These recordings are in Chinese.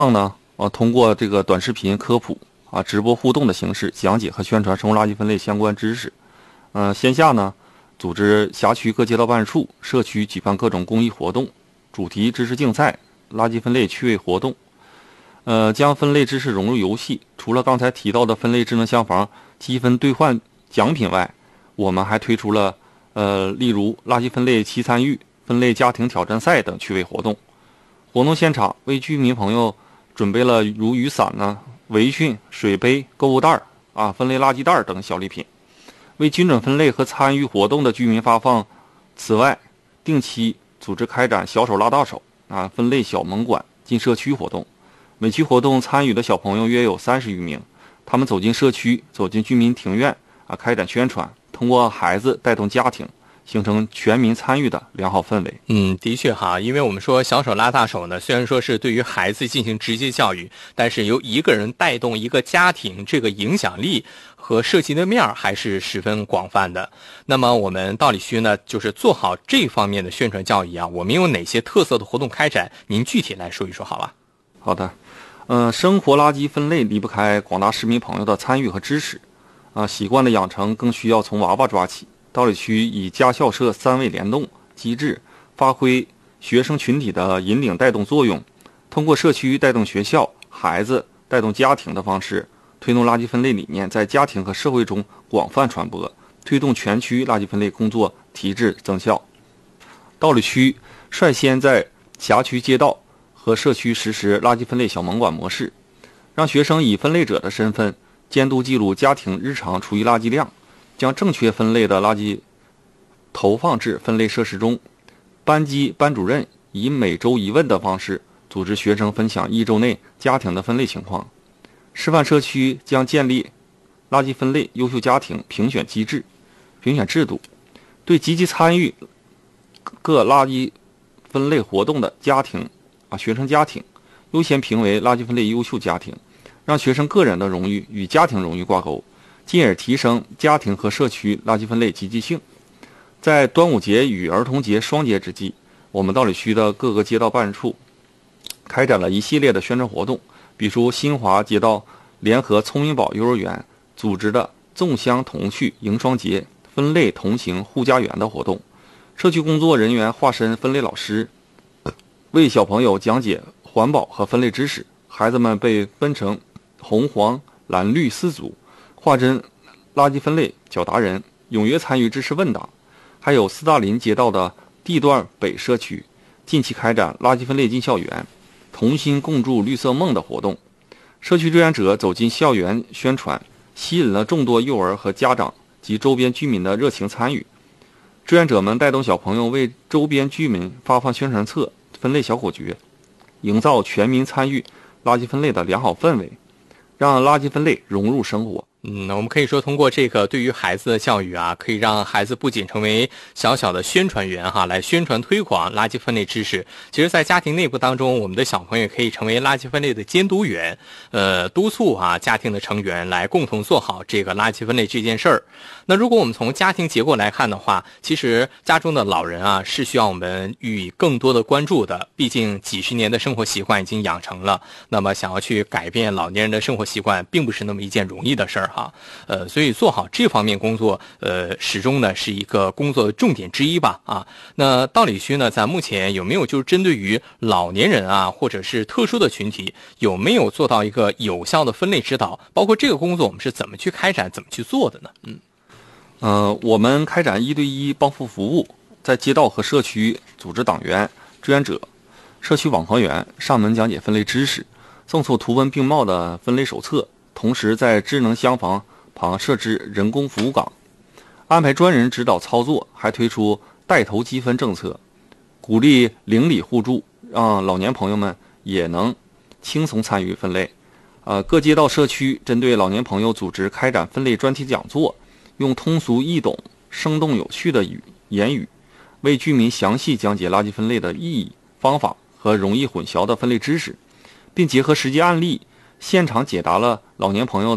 呢，通过这个短视频科普直播互动的形式讲解和宣传生活垃圾分类相关知识。线下呢，组织辖区各街道办事处、社区举办各种公益活动、主题知识竞赛、垃圾分类趣味活动。将分类知识融入游戏。除了刚才提到的分类智能箱房积分兑换奖品外，我们还推出了例如垃圾分类齐参与、分类家庭挑战赛等趣味活动。活动现场为居民朋友准备了如雨伞呢、围裙、水杯、购物袋分类垃圾袋等小礼品，为精准分类和参与活动的居民发放。此外，定期组织开展小手拉大手分类小盟馆进社区活动。每期活动参与的小朋友约有30余名，他们走进社区，走进居民庭院开展宣传，通过孩子带动家庭，形成全民参与的良好氛围。 的确哈，因为我们说小手拉大手呢，虽然说是对于孩子进行直接教育，但是由一个人带动一个家庭，这个影响力和涉及的面还是十分广泛的。那么我们道理区呢，就是做好这方面的宣传教育我们有哪些特色的活动开展？您具体来说一说好吧？ 好的。生活垃圾分类离不开广大市民朋友的参与和支持习惯的养成更需要从娃娃抓起。道理区以家校社3位联动机制，发挥学生群体的引领带动作用，通过社区带动学校、孩子带动家庭的方式，推动垃圾分类理念在家庭和社会中广泛传播，推动全区垃圾分类工作提质增效。道理区率先在辖区街道和社区实施垃圾分类小盟馆模式，让学生以分类者的身份监督记录家庭日常厨余垃圾量，将正确分类的垃圾投放至分类设施中。班级班主任以每周一问的方式组织学生分享1周内家庭的分类情况。示范社区将建立垃圾分类优秀家庭评选机制、评选制度，对积极参与各垃圾分类活动的家庭学生家庭优先评为垃圾分类优秀家庭，让学生个人的荣誉与家庭荣誉挂钩，进而提升家庭和社区垃圾分类积极性。在端午节与儿童节双节之际，我们道里区的各个街道办事处开展了一系列的宣传活动，比如新华街道联合聪明宝幼儿园组织的粽香童趣迎双节、分类同行护家园的活动，社区工作人员化身分类老师，为小朋友讲解环保和分类知识。孩子们被分成红、黄、蓝、绿4组，化身垃圾分类小达人，踊跃参与知识问答。还有斯大林街道的地段北社区近期开展垃圾分类进校园、同心共筑绿色梦的活动，社区志愿者走进校园宣传，吸引了众多幼儿和家长及周边居民的热情参与。志愿者们带动小朋友为周边居民发放宣传册、分类小口诀，营造全民参与垃圾分类的良好氛围，让垃圾分类融入生活。 我们可以说通过这个对于孩子的教育可以让孩子不仅成为小小的宣传员来宣传推广垃圾分类知识，其实在家庭内部当中，我们的小朋友可以成为垃圾分类的监督员，督促家庭的成员来共同做好这个垃圾分类这件事儿。那如果我们从家庭结构来看的话，其实家中的老人是需要我们予以更多的关注的，毕竟几十年的生活习惯已经养成了，那么想要去改变老年人的生活习惯并不是那么一件容易的事儿所以做好这方面工作始终呢是一个工作的重点之一吧那道理区呢，咱目前有没有就是针对于老年人或者是特殊的群体，有没有做到一个有效的分类指导，包括这个工作我们是怎么去开展怎么去做的呢？ 我们开展1对1帮扶服务，在街道和社区组织党员、志愿者、社区网团员上门讲解分类知识，赠送图文并茂的分类手册，同时在智能箱房旁设置人工服务岗，安排专人指导操作，还推出带头积分政策，鼓励邻里互助，让老年朋友们也能轻松参与分类。各街道社区针对老年朋友组织开展分类专题讲座，用通俗易懂、生动有趣的言语，为居民详细讲解垃圾分类的意义、方法和容易混淆的分类知识，并结合实际案例，现场解答了老年朋友的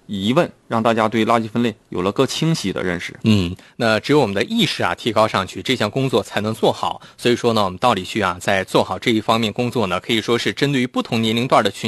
疑问，让大家对垃圾分类有了更清晰的认识。 那只有我们的意识提高上去，这项工作才能做好。所以说呢，我们道理区在做好这一方面工作呢，可以说是针对于不同年龄段的群